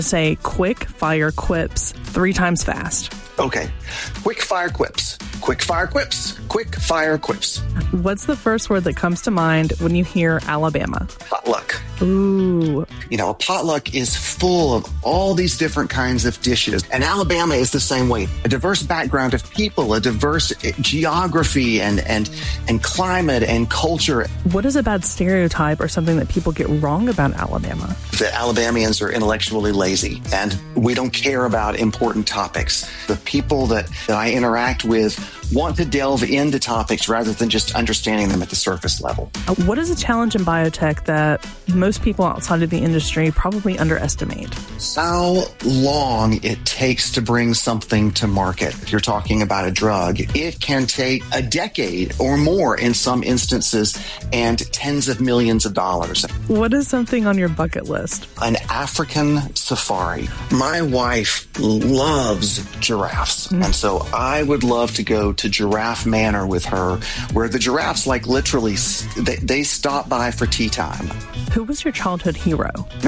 Say quick fire quips 3 times fast. Okay. Quick fire quips. Quick fire quips. Quick fire quips. What's the first word that comes to mind when you hear Alabama? Potluck. Ooh. You know, a potluck is full of all these different kinds of dishes. And Alabama is the same way. A diverse background of people, a diverse geography and climate and culture. What is a bad stereotype or something that people get wrong about Alabama? That Alabamians are intellectually lazy and we don't care about important topics. The people that I interact with want to delve into topics rather than just understanding them at the surface level. What is a challenge in biotech that most people outside of the industry probably underestimate? How long it takes to bring something to market. If you're talking about a drug, it can take a decade or more in some instances and tens of millions of dollars. What is something on your bucket list? An African safari. My wife loves giraffes, and so I would love to go to Giraffe Manor with her, where the giraffes, like literally, they stop by for tea time. Who was your childhood hero?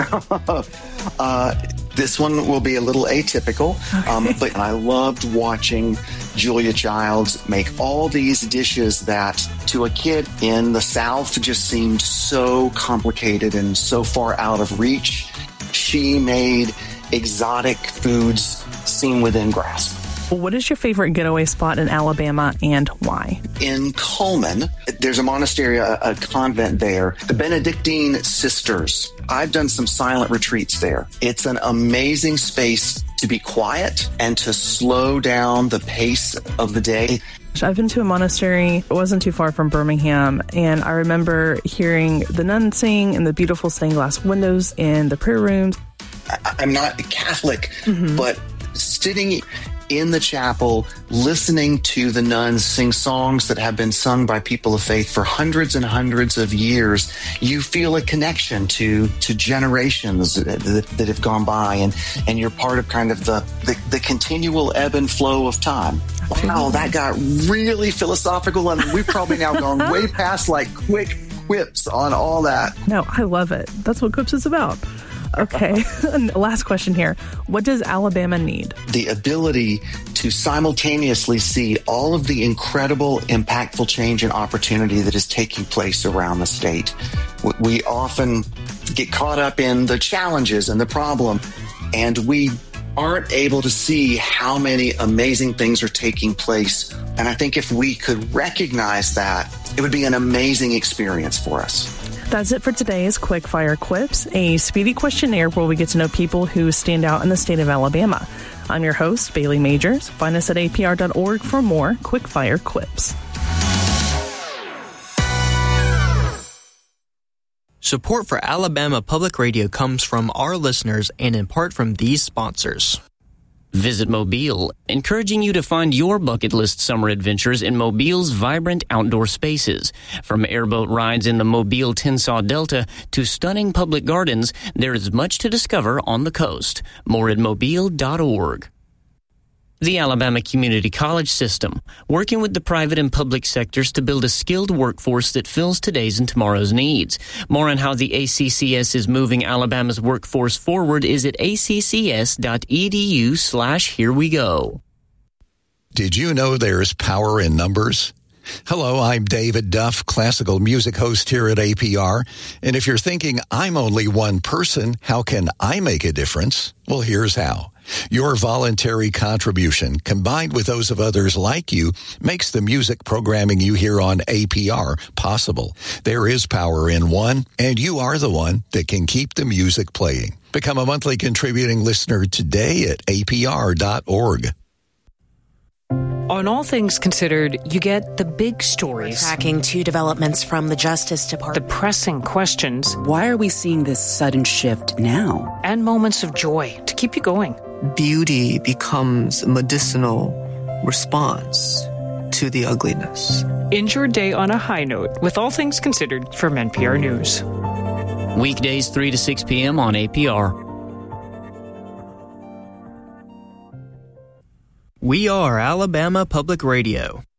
This one will be a little atypical, but I loved watching Julia Childs make all these dishes that to a kid in the South just seemed so complicated and so far out of reach. She made exotic foods seem within grasp. What is your favorite getaway spot in Alabama and why? In Coleman, there's a monastery, a convent there, the Benedictine Sisters. I've done some silent retreats there. It's an amazing space to be quiet and to slow down the pace of the day. I've been to a monastery. It wasn't too far from Birmingham, and I remember hearing the nuns sing and the beautiful stained glass windows in the prayer rooms. I'm not Catholic, but sitting in the chapel, listening to the nuns sing songs that have been sung by people of faith for hundreds and hundreds of years, you feel a connection to generations that have gone by, and you're part of kind of the continual ebb and flow of time. Wow, that got really philosophical, and we've probably now gone way past like quick quips on all that. No, I love it. That's what Quips is about. Okay. Last question here. What does Alabama need? The ability to simultaneously see all of the incredible, impactful change and opportunity that is taking place around the state. We often get caught up in the challenges and the problem, and we aren't able to see how many amazing things are taking place. And I think if we could recognize that, it would be an amazing experience for us. That's it for today's Quick Fire Quips, a speedy questionnaire where we get to know people who stand out in the state of Alabama. I'm your host, Bailey Majors. Find us at apr.org for more Quick Fire Quips. Support for Alabama Public Radio comes from our listeners and in part from these sponsors. Visit Mobile, encouraging you to find your bucket list summer adventures in Mobile's vibrant outdoor spaces. From airboat rides in the Mobile Tensaw Delta to stunning public gardens, there is much to discover on the coast. More at mobile.org. The Alabama Community College System, working with the private and public sectors to build a skilled workforce that fills today's and tomorrow's needs. More on how the ACCS is moving Alabama's workforce forward is at accs.edu/herewego. Did you know there's power in numbers? Hello, I'm David Duff, classical music host here at APR. And if you're thinking, I'm only one person, how can I make a difference? Well, here's how. Your voluntary contribution, combined with those of others like you, makes the music programming you hear on APR possible. There is power in one, and you are the one that can keep the music playing. Become a monthly contributing listener today at apr.org. On All Things Considered, you get the big stories. Tracking 2 developments from the Justice Department. The pressing questions. Why are we seeing this sudden shift now? And moments of joy to keep you going. Beauty becomes a medicinal response to the ugliness. End your day on a high note with All Things Considered from NPR News. Weekdays 3 to 6 p.m. on APR. We are Alabama Public Radio.